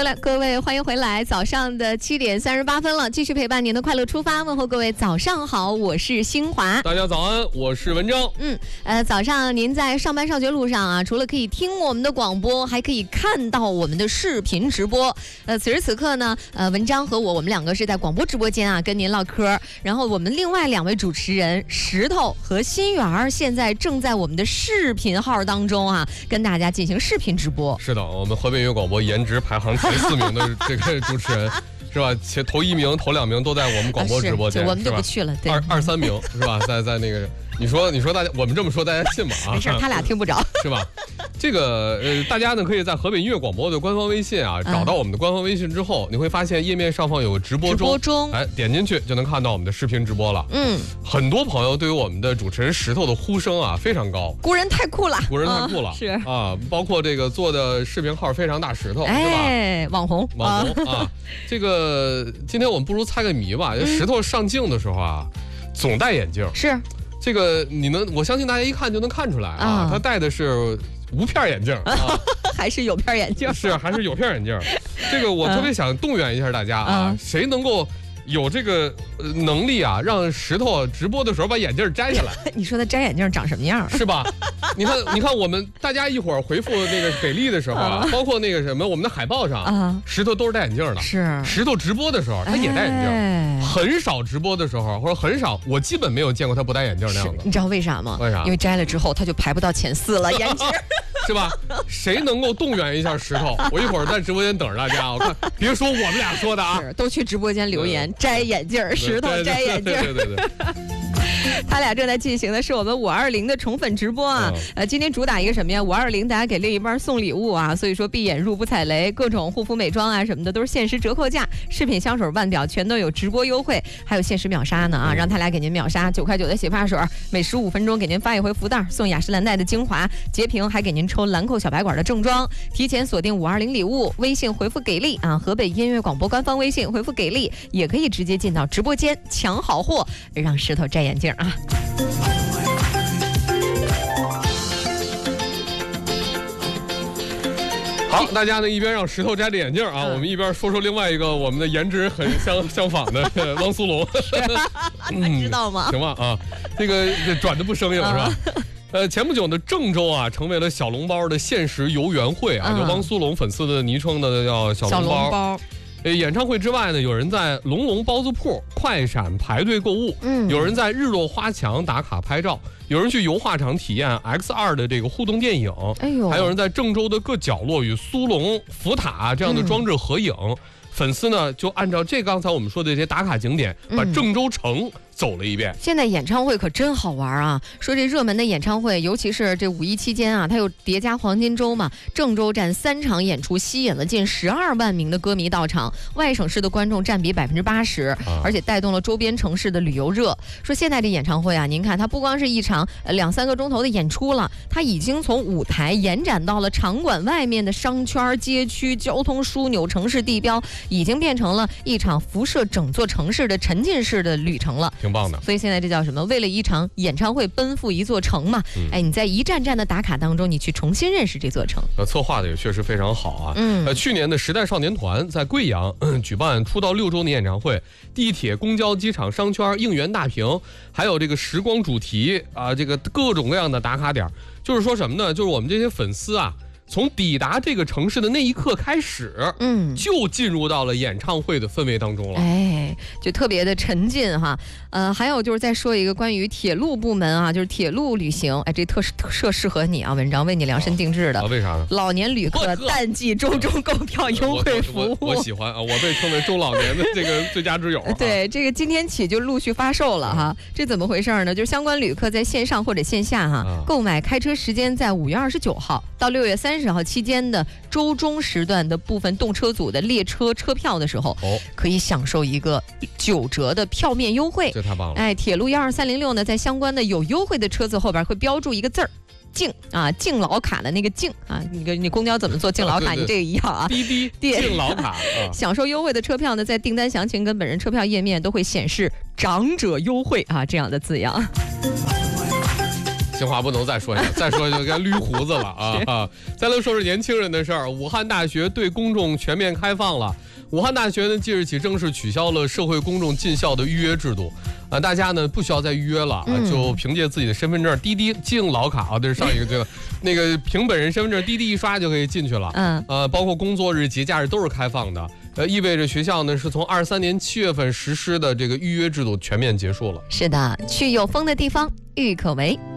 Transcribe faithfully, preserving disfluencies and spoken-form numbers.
的了，各位欢迎回来，早上的七点三十八分了，继续陪伴您的快乐出发，问候各位早上好，我是新华。 大家早安，我是文章。 嗯，呃，早上您在上班上学路上啊，除了可以听我们的广播，还可以看到我们的视频直播。呃，此时此刻呢，呃，文章和我，我们两个是在广播直播间啊，跟您唠嗑。然后我们另外两位主持人石头和心源现在正在我们的视频号当中啊，跟大家进行视频直播。 是的，我们河北音乐广播颜值排行前四名的这个主持人。是吧？前头一名、头两名都在我们广播直播间， 啊、我们就不去了。对， 二二三名是吧？在在那个，你说你说大家，我们这么说大家信吗？啊， 没事，他俩听不着， 是吧？这个呃，大家呢可以在河北音乐广播的官方微信啊，找到我们的官方微信之后，嗯、你会发现页面上方有个直播中， 直播中， 哎，点进去就能看到我们的视频直播了。 嗯， 很多朋友对于我们的主持人石头的呼声啊非常高， 古人太酷了， 古人太酷了， 嗯、是啊，包括这个做的视频号非常大石头， 哎、 是吧？网红， 网红啊，这个今天我们不如猜个谜吧。 嗯、 石头上镜的时候啊，总戴眼镜， 是这个你能，我相信大家一看就能看出来啊，他戴的是无片眼镜啊， 还是有片眼镜？ 是还是有片眼镜？这个我特别想动员一下大家啊， 嗯、 谁能够有这个能力啊，让石头直播的时候把眼镜摘下来？ 你说他摘眼镜长什么样？ 是吧？你看，你看，我们大家一会儿回复那个给力的时候啊，包括那个什么，我们的海报上啊，石头都是戴眼镜的。 是石头直播的时候，他也戴眼镜，哎、很少直播的时候，或者很少，我基本没有见过他不戴眼镜那样的。 你知道为啥吗？ 为啥？ 因为摘了之后他就排不到前四了，颜值。 是吧？谁能够动员一下石头？我一会儿在直播间等着大家。我看，别说我们俩说的啊， 都去直播间留言摘眼镜，石头摘眼镜。 对对对对。 他俩正在进行的是我们五二零的宠粉直播啊，嗯、呃，今天主打一个什么呀？五二零大家给另一半送礼物啊，所以说闭眼入不踩雷，各种护肤美妆啊什么的都是限时折扣价，饰品、香水、腕表全都有直播优惠，还有限时秒杀呢啊，让他俩给您秒杀九块九的洗发水，每十五分钟给您发一回福袋，送雅诗兰黛的精华洁屏，还给您抽兰蔻小白管的正装，提前锁定五二零礼物，微信回复给力啊，河北音乐广播官方微信回复给力，也可以直接进到直播间抢好货，让石头摘眼镜啊。 好，大家呢一边让石头摘着眼镜啊，嗯、我们一边说说另外一个我们的颜值很相相仿的汪苏泷， 嗯、知道吗？ 行吧啊，这个这转的不生硬是吧？呃，前不久呢，郑州啊成为了小笼包的限时游园会啊，就、嗯、汪苏泷粉丝的昵称呢叫小笼包。 小笼包呃，演唱会之外呢，有人在龙龙包子铺快闪排队购物，嗯，有人在日落花墙打卡拍照，有人去油画厂体验 X 二 的这个互动电影， 哎呦， 还有人在郑州的各角落与苏龙、福塔这样的装置合影。嗯、粉丝呢就按照这刚才我们说的这些打卡景点，把郑州城走了一遍。 现在演唱会可真好玩啊！说这热门的演唱会，尤其是这五一期间啊，它有叠加黄金周嘛，郑州站三场演出吸引了近十二万名的歌迷到场，外省市的观众占比百分之八十，而且带动了周边城市的旅游热。说现在这演唱会啊，您看它不光是一场呃两三个钟头的演出了，它已经从舞台延展到了场馆外面的商圈、街区、交通枢纽、城市地标，已经变成了一场辐射整座城市的沉浸式的旅程了。 挺棒的， 所以现在这叫什么？为了一场演唱会奔赴一座城嘛。嗯、哎，你在一站站的打卡当中，你去重新认识这座城。 呃，策划的也确实非常好啊。 嗯， 呃，去年的时代少年团在贵阳、嗯、举办出道六周年演唱会，地铁、公交、机场、商圈、应援大屏，还有这个时光主题啊，这个各种各样的打卡点，就是说什么呢？就是我们这些粉丝啊。从抵达这个城市的那一刻开始，嗯，就进入到了演唱会的氛围当中了。 哎，就特别的沉浸哈。呃，还有就是再说一个关于铁路部门啊，就是铁路旅行，哎，这特特适合你啊，文章为你量身定制的。 啊，为啥呢？ 老年旅客淡季周中购票优惠服务。 我, 我, 我喜欢啊，我被称为中老年的这个最佳之友、啊。 对，这个今天起就陆续发售了哈。嗯、这怎么回事呢？就是相关旅客在线上或者线下哈、啊、购买开车时间在五月二十九号到六月三十号期间的周中时段的部分动车组的列车车票的时候，哦，可以享受一个九折的票面优惠。 这太棒了！ 哎，铁路幺二三零六呢，在相关的有优惠的车子后边会标注一个字儿。敬啊，敬老卡的那个敬啊，你个你公交怎么做敬老卡？ 对对对， 你这个一样啊， 滴滴敬老卡、啊， 享受优惠的车票呢，在订单详情跟本人车票页面都会显示长者优惠啊这样的字样。 新话不能再说一下，再说就该捋胡子了啊啊！再来说说年轻人的事儿，武汉大学对公众全面开放了。武汉大学呢，即日起正式取消了社会公众进校的预约制度，啊，大家呢不需要再预约了啊，嗯、就凭借自己的身份证滴滴进老卡啊，这是上一个这个那个凭本人身份证滴滴一刷就可以进去了，嗯，呃，包括工作日、节假日都是开放的，呃，意味着学校呢是从二三年七月份实施的这个预约制度全面结束了。 是的，去有风的地方，郁可唯。